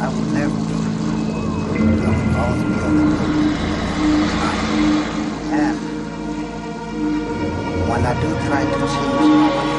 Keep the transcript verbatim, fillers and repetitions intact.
will never be. I will always be on the move. And when I do try to change my way